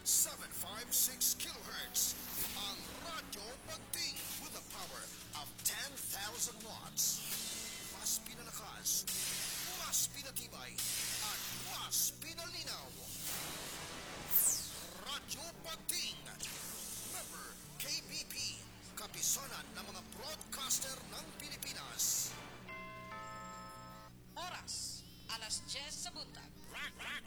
756 kilohertz. Ang Radyo Pagting with a power of 10,000 watts. Mas pinalakas, mas pinatibay, at mas pinalinaw. Radyo Pagting. Member KBP. Kapisanan ng mga broadcaster ng Pilipinas. Oras, alas 10 sa buntag. Rock, rock,